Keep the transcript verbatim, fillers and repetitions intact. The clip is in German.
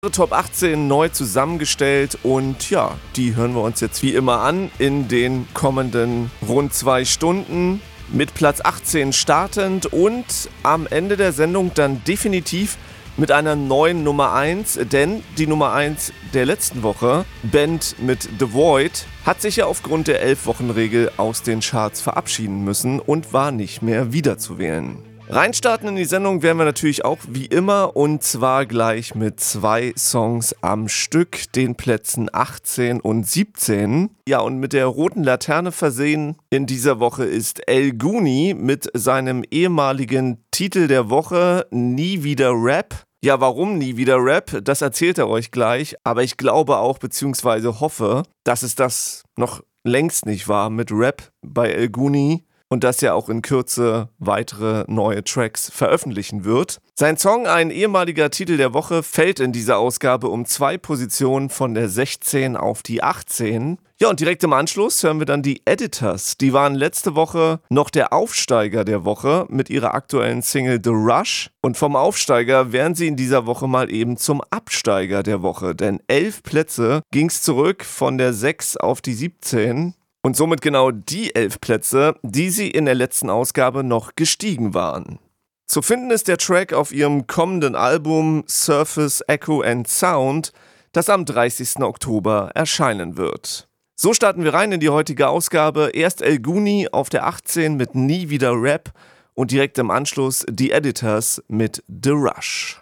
Top achtzehn neu zusammengestellt und ja, die hören wir uns jetzt wie immer an in den kommenden rund zwei Stunden mit Platz achtzehn startend und am Ende der Sendung dann definitiv mit einer neuen Nummer eins, denn die Nummer eins der letzten Woche, Band mit The Void, hat sich ja aufgrund der elf-Wochen-Regel aus den Charts verabschieden müssen und war nicht mehr wiederzuwählen. Reinstarten in die Sendung werden wir natürlich auch wie immer und zwar gleich mit zwei Songs am Stück, den Plätzen achtzehn und siebzehn. Ja, und mit der roten Laterne versehen in dieser Woche ist El Guni mit seinem ehemaligen Titel der Woche Nie wieder Rap. Ja, warum nie wieder Rap? Das erzählt er euch gleich, aber ich glaube auch bzw. hoffe, dass es das noch längst nicht war mit Rap bei El Guni. Und dass er auch in Kürze weitere neue Tracks veröffentlichen wird. Sein Song, ein ehemaliger Titel der Woche, fällt in dieser Ausgabe um zwei Positionen von der sechzehn auf die achtzehn. Ja, und direkt im Anschluss hören wir dann die Editors. Die waren letzte Woche noch der Aufsteiger der Woche mit ihrer aktuellen Single The Rush. Und vom Aufsteiger werden sie in dieser Woche mal eben zum Absteiger der Woche. Denn elf Plätze ging es zurück von der sechs auf die siebzehn. Und somit genau die elf Plätze, die sie in der letzten Ausgabe noch gestiegen waren. Zu finden ist der Track auf ihrem kommenden Album Surface, Echo and Sound, das am dreißigsten Oktober erscheinen wird. So starten wir rein in die heutige Ausgabe. Erst El Guni auf der achtzehn mit Nie wieder Rap und direkt im Anschluss die Editors mit The Rush.